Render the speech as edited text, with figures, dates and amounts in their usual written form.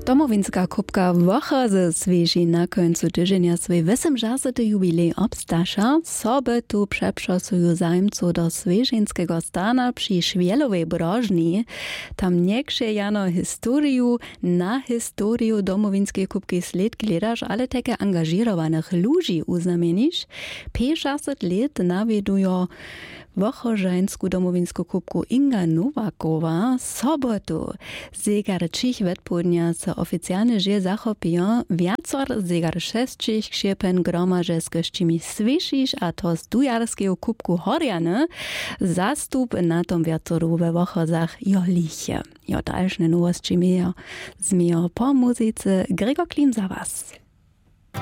Domowinska kubka Wocha ze Swieži na końcu tydzienia swój 80. jubilej obstasza. Soby tu przeprzasują zajmcu do swieżeńskiego stana przy Szwielowej Brożni. Tam nieksze jano na historiu Domowinskiej kubki sled gledasz, ale takie angażowanych ludzi uznamienisz. 50 lat nawiedują Wochożańsku domowinsku kubku Inga Nowakowa sobotu. Zegar 3 odpodnia se oficjalnie że zachopią wiacor zegar 6 krziepen gromarze z gościmi Swiežiš a to z dujarskiego kubku Horjany zastup na tom wiacoru we Wochozach Joliche. Jo dalsze nowości zmieją po muzyce Gregor Klim za was.